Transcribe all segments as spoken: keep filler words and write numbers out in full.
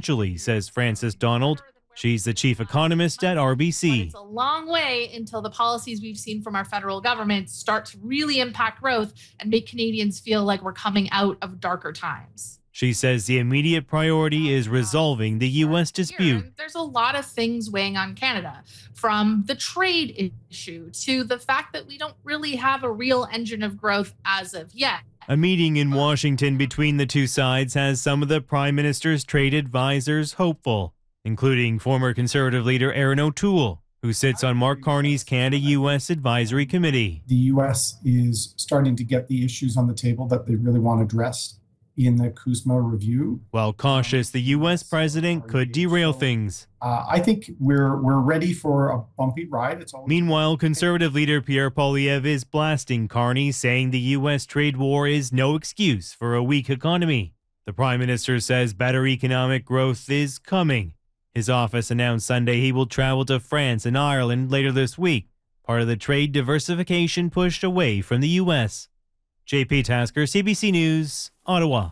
virtually, says Frances Donald. She's the chief economist at R B C. It's a long way until the policies we've seen from our federal government start to really impact growth and make Canadians feel like we're coming out of darker times. She says the immediate priority is resolving the U S dispute. There's a lot of things weighing on Canada, from the trade issue to the fact that we don't really have a real engine of growth as of yet. A meeting in Washington between the two sides has some of the Prime Minister's trade advisors hopeful, including former Conservative leader Erin O'Toole, who sits on Mark Carney's Canada-U S Advisory Committee. The U S is starting to get the issues on the table that they really want addressed in the CUSMA review. While cautious, the U S president could derail things. Uh, I think we're we're ready for a bumpy ride. It's always- Meanwhile, Conservative leader Pierre Poilievre is blasting Carney, saying the U S trade war is no excuse for a weak economy. The Prime Minister says better economic growth is coming. His office announced Sunday he will travel to France and Ireland later this week, part of the trade diversification pushed away from the U S. J P Tasker, C B C News, Ottawa.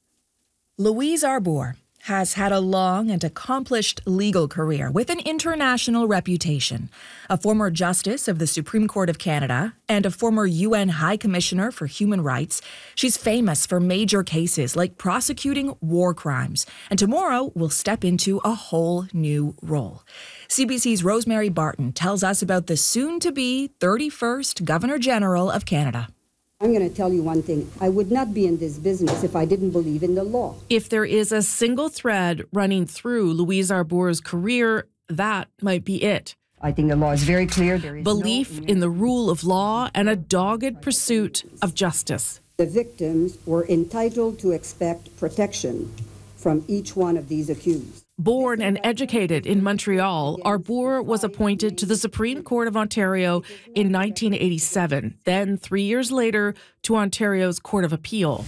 Louise Arbour has had a long and accomplished legal career with an international reputation. A former justice of the Supreme Court of Canada and a former U N High Commissioner for Human Rights, she's famous for major cases like prosecuting war crimes, and tomorrow will step into a whole new role. C B C's Rosemary Barton tells us about the soon-to-be thirty-first Governor General of Canada. I'm going to tell you one thing. I would not be in this business if I didn't believe in the law. If there is a single thread running through Louise Arbour's career, that might be it. I think the law is very clear. There is Belief no in the rule of law and a dogged pursuit of justice. The victims were entitled to expect protection from each one of these accused. Born and educated in Montreal, Arbour was appointed to the Supreme Court of Ontario in nineteen eighty-seven, then three years later to Ontario's Court of Appeal.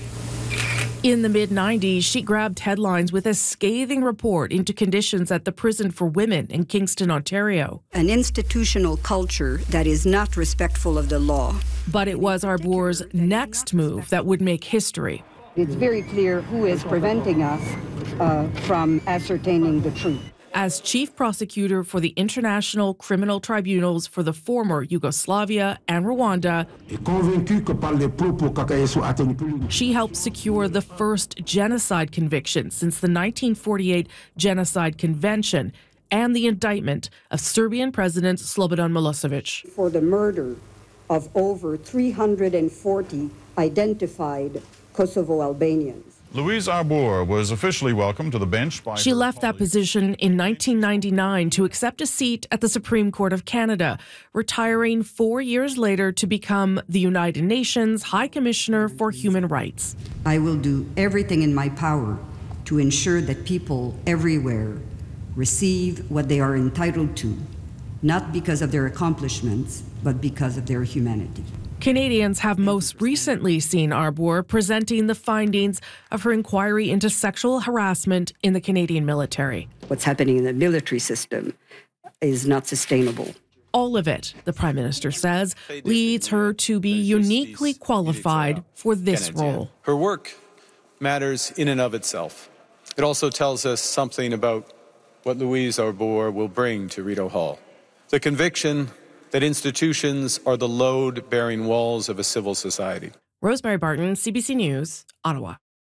In the mid nineties, she grabbed headlines with a scathing report into conditions at the prison for women in Kingston, Ontario. An institutional culture that is not respectful of the law. But it was Arbour's next move that would make history. It's very clear who is preventing us uh, from ascertaining the truth. As chief prosecutor for the International Criminal Tribunals for the former Yugoslavia and Rwanda, she helped secure the first genocide conviction since the nineteen forty-eight Genocide Convention and the indictment of Serbian President Slobodan Milosevic. For the murder of over three hundred forty identified Kosovo Albanians. Louise Arbour was officially welcomed to the bench by She left that position in nineteen ninety-nine to accept a seat at the Supreme Court of Canada, retiring four years later to become the United Nations High Commissioner for Human Rights. I will do everything in my power to ensure that people everywhere receive what they are entitled to, not because of their accomplishments, but because of their humanity. Canadians have most recently seen Arbour presenting the findings of her inquiry into sexual harassment in the Canadian military. What's happening in the military system is not sustainable. All of it, the Prime Minister says, leads her to be uniquely qualified for this role. Her work matters in and of itself. It also tells us something about what Louise Arbour will bring to Rideau Hall. The conviction that institutions are the load-bearing walls of a civil society. Rosemary Barton, C B C News, Ottawa.